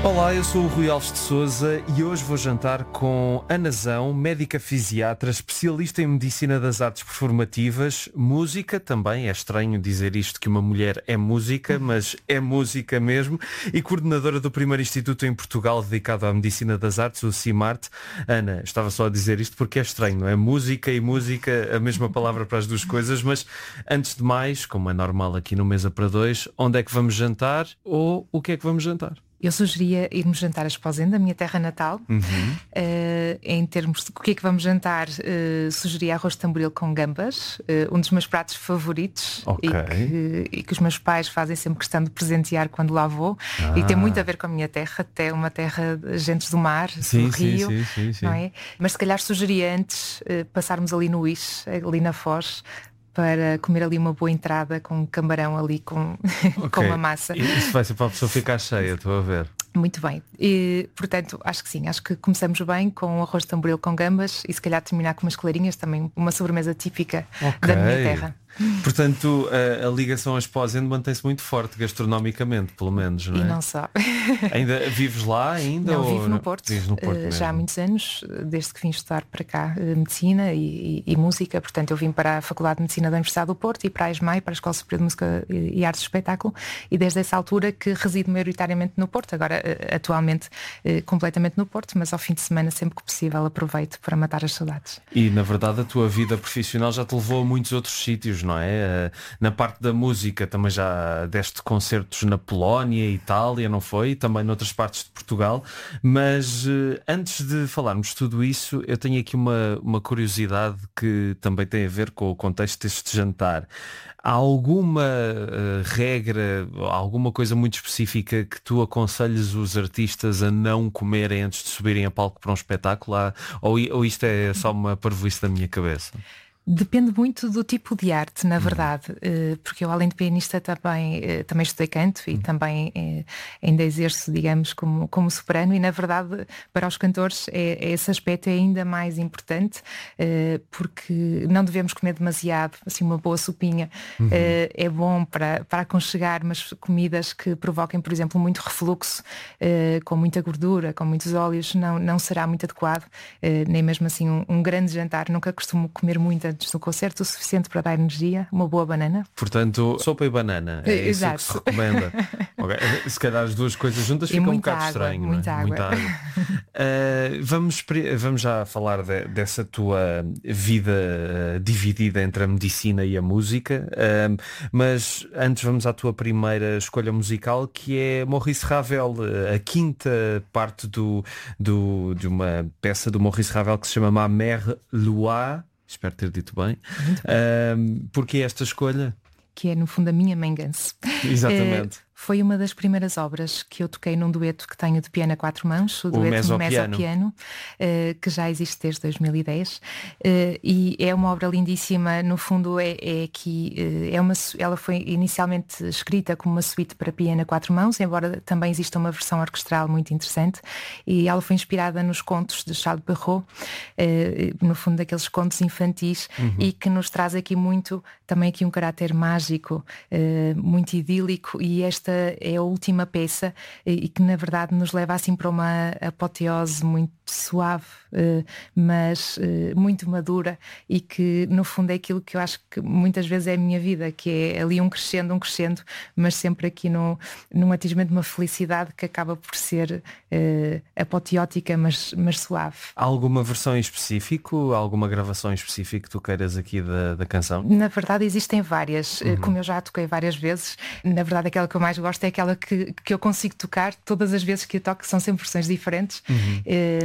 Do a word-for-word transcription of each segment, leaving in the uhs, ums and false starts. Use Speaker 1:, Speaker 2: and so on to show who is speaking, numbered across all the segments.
Speaker 1: Olá, eu sou o Rui Alves de Sousa e hoje vou jantar com Ana Zão, médica fisiatra, especialista em medicina das artes performativas, música também, é estranho dizer isto que uma mulher é música, mas é música mesmo, e coordenadora do primeiro instituto em Portugal dedicado à medicina das artes, o CIMART. Ana, estava só a dizer isto porque é estranho, não é? Música e música, a mesma palavra para as duas coisas, mas antes de mais, como é normal aqui no Mesa para Dois, onde é que vamos jantar ou o que é que vamos jantar?
Speaker 2: Eu sugeria irmos jantar a Esposende, a minha terra natal.
Speaker 1: Uhum.
Speaker 2: Uh, em termos de o que é que vamos jantar, uh, sugeria arroz de tamboril com gambas, uh, um dos meus pratos favoritos.
Speaker 1: Okay.
Speaker 2: e, que, e que os meus pais fazem sempre questão de presentear quando lá vou.
Speaker 1: Ah.
Speaker 2: E tem muito a ver com a minha terra, até uma terra de gentes do mar,
Speaker 1: Sim,
Speaker 2: do rio,
Speaker 1: sim, sim, sim,
Speaker 2: não
Speaker 1: sim.
Speaker 2: é? Mas se calhar sugeria antes uh, passarmos ali no Ix, ali na Foz, para comer ali uma boa entrada com um camarão ali com,
Speaker 1: Okay.
Speaker 2: com uma massa.
Speaker 1: Isso vai ser para a pessoa ficar cheia, estou a ver.
Speaker 2: Muito bem. E, portanto, acho que sim, acho que começamos bem com o arroz de tamboril com gambas e se calhar terminar com umas clarinhas, também uma sobremesa típica
Speaker 1: Okay.
Speaker 2: da minha terra.
Speaker 1: Portanto, a, a ligação a Esposende mantém-se muito forte gastronomicamente, pelo menos, não é?
Speaker 2: E não só.
Speaker 1: Ainda vives lá ainda?
Speaker 2: Não,
Speaker 1: ou
Speaker 2: vivo no Porto,
Speaker 1: Vives no Porto
Speaker 2: uh,
Speaker 1: mesmo?
Speaker 2: já há muitos anos, desde que vim estudar para cá uh, Medicina e, e, e Música. Portanto, eu vim para a Faculdade de Medicina da Universidade do Porto e para a ESMAI, para a Escola Superior de Música e, e Artes de Espetáculo, e desde essa altura que resido maioritariamente no Porto, agora uh, atualmente uh, completamente no Porto, mas ao fim de semana, sempre que possível, aproveito para matar as saudades.
Speaker 1: E na verdade a tua vida profissional já te levou a muitos outros sítios, não é? Uh, na parte da música também já deste concertos na Polónia, Itália, não foi? E também noutras partes de Portugal. Mas uh, antes de falarmos tudo isso, eu tenho aqui uma, uma curiosidade que também tem a ver com o contexto deste jantar. Há alguma uh, regra, alguma coisa muito específica que tu aconselhes os artistas a não comerem antes de subirem a palco para um espetáculo? Há, ou, ou isto é só uma parvoíce da minha cabeça?
Speaker 2: Depende muito do tipo de arte, na verdade, hum. porque eu, além de pianista, também, também estudei canto e hum. também eh, ainda exerço, digamos, como, como soprano, e na verdade para os cantores é, esse aspecto é ainda mais importante, eh, porque não devemos comer demasiado, assim uma boa sopinha uhum. eh, é bom para, para aconchegar, mas comidas que provoquem, por exemplo, muito refluxo, eh, com muita gordura, com muitos óleos, não, não será muito adequado, eh, nem mesmo assim um, um grande jantar. Nunca costumo comer muito antes do concerto, o suficiente para dar energia, uma boa banana.
Speaker 1: Portanto, sopa e banana, é
Speaker 2: Exato.
Speaker 1: Isso que se recomenda. Okay. Se calhar as duas coisas juntas
Speaker 2: e
Speaker 1: fica um
Speaker 2: muita
Speaker 1: bocado
Speaker 2: água,
Speaker 1: estranho.
Speaker 2: Muita
Speaker 1: não é?
Speaker 2: água.
Speaker 1: Muita água. uh, vamos, vamos já falar de, dessa tua vida uh, dividida entre a medicina e a música, uh, mas antes vamos à tua primeira escolha musical, que é Maurice Ravel, a quinta parte do, do, de uma peça do Maurice Ravel que se chama Ma Mère Loire. Espero ter dito bem. Um, porque esta escolha?
Speaker 2: Que é no fundo a minha mãe Ganso.
Speaker 1: Exatamente.
Speaker 2: É, foi uma das primeiras obras que eu toquei num dueto que tenho de piano a quatro mãos, o, o dueto
Speaker 1: Mesopiano,
Speaker 2: Mesopiano uh, que já existe desde dois mil e dez, uh, e é uma obra lindíssima. No fundo é, é aqui, uh, é uma, ela foi inicialmente escrita como uma suíte para piano a quatro mãos, embora também exista uma versão orquestral muito interessante, e ela foi inspirada nos contos de Charles Perrault, uh, no fundo daqueles contos infantis, uhum. e que nos traz aqui muito, também aqui um caráter mágico, uh, muito idílico, e esta é a última peça e que na verdade nos leva assim para uma apoteose muito suave, mas muito madura, e que no fundo é aquilo que eu acho que muitas vezes é a minha vida, que é ali um crescendo, um crescendo, mas sempre aqui no, num atingimento de uma felicidade que acaba por ser uh, apoteótica, mas, mas suave.
Speaker 1: Há alguma versão em específico, alguma gravação em específico que tu queiras aqui da, da canção?
Speaker 2: Na verdade existem várias, uhum. como eu já toquei várias vezes. Na verdade aquela que eu mais gosto é aquela que, que eu consigo tocar todas as vezes que eu toco, são sempre versões diferentes, uhum.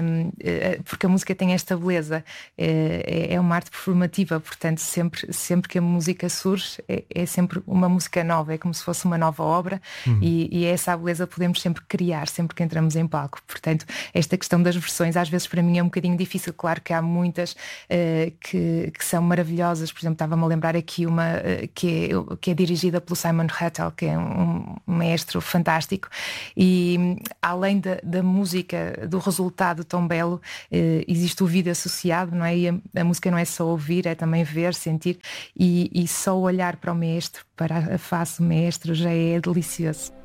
Speaker 2: uh, porque a música tem esta beleza, é, é uma arte performativa, portanto sempre, sempre que a música surge é, é sempre uma música nova, é como se fosse uma nova obra, uhum. e, e é essa a beleza que podemos sempre criar, sempre que entramos em palco. Portanto, esta questão das versões às vezes para mim é um bocadinho difícil. Claro que há muitas uh, que, que são maravilhosas. Por exemplo, estava-me a lembrar aqui uma uh, que, é, que é dirigida pelo Simon Rattle, que é um, um maestro fantástico, e além da, da música, do resultado tão belo, eh, existe o vídeo associado, não é? E a, a música não é só ouvir, é também ver, sentir, e, e só olhar para o maestro, para a face do maestro, já é delicioso.